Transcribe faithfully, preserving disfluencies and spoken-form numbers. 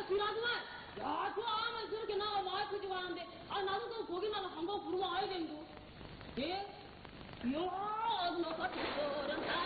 야, 지나지만, 야, 저 아만 저렇게 나가 많이 크지고 하는데, 아, 나도 그 거기 나가 한번 부르면 아야 되는데. 예? 이야, 아줌마 같은 거는